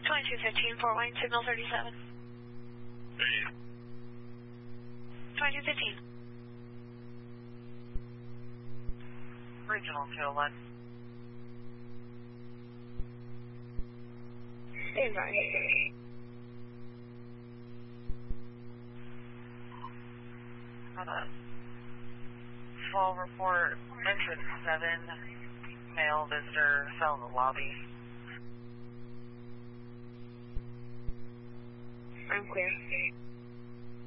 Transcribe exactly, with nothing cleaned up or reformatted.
twenty-two fifteen, Fort Wayne, signal thirty-seven. twenty-two fifteen. Regional two oh one. Stand by. Hold on. Full report, entrance seven, male visitor fell in the lobby. I'm clear.